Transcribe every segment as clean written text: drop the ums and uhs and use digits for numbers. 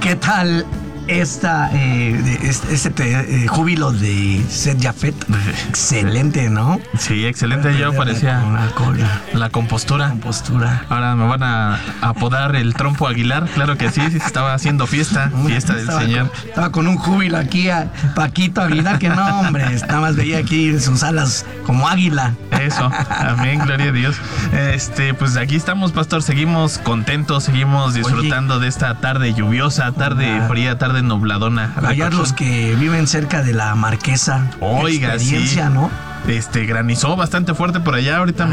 ¿Qué tal júbilo de Seth Jafet? Excelente, ¿no? Sí, excelente. Yo parecía la compostura. Ahora me van a apodar el Trompo Aguilar. Claro que sí, estaba haciendo fiesta del señor. Estaba con un júbilo aquí a Paquito Aguilar, que no, hombre, nada más veía aquí sus alas como águila. Eso, amén, gloria a Dios. Pues aquí estamos, pastor, seguimos contentos, seguimos disfrutando de esta tarde lluviosa, tarde fría, tarde nubladona. Allá los que viven cerca de la Marquesa. Oiga, sí, ¿no? Granizó bastante fuerte por allá. Ahorita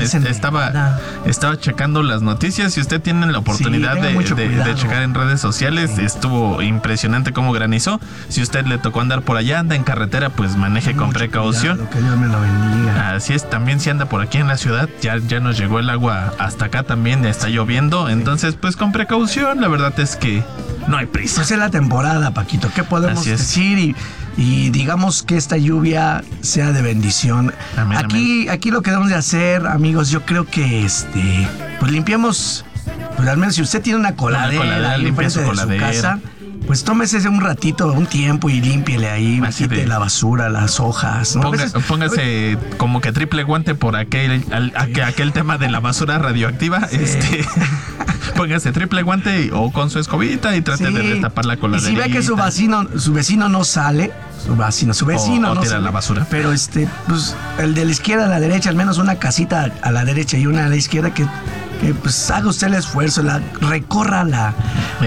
estaba checando las noticias. Si usted tiene la oportunidad de checar en redes sociales, estuvo impresionante cómo granizó. Si usted le tocó andar por allá, anda en carretera, pues maneje con precaución. Cuidado, que Dios me lo bendiga. Así es, también si anda por aquí en la ciudad, ya nos llegó el agua hasta acá también, está lloviendo. Entonces, pues con precaución, la verdad es que no hay prisa. Pues es la temporada, Paquito. ¿Qué podemos decir? Y digamos que esta lluvia sea de bendición. Amén, aquí lo que debemos de hacer, amigos, yo creo que pues limpiemos, pues al menos si usted tiene una coladera limpia su coladera de su casa, pues tómese un ratito, un tiempo y límpiele ahí, quite la basura, las hojas, ¿no? Póngase como que triple guante por aquel tema de la basura radioactiva. Sí. Póngase triple guante o con su escobita y trate de destapar la coladera. Y si ve que su vecino no sale, su vecino o no tira sale, la basura. Pero pues el de la izquierda a la derecha, al menos una casita a la derecha y una a la izquierda que pues haga usted el esfuerzo, recorra la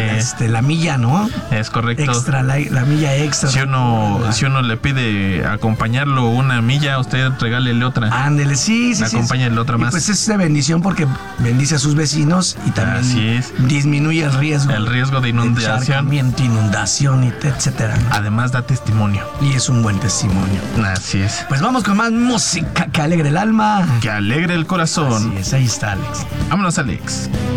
milla, ¿no? Es correcto. Extra, la milla extra. Si uno le pide acompañarlo una milla, usted regálele otra. Ándele, sí. Acompáñale otra más. Pues es de bendición porque bendice a sus vecinos y también disminuye el riesgo. El riesgo de inundación. Inundación, etcétera, ¿no? Además da testimonio. Y es un buen testimonio. Así es. Pues vamos con más música que alegre el alma. Que alegre el corazón. Así es, ahí está, Alex. Vámonos, Alex.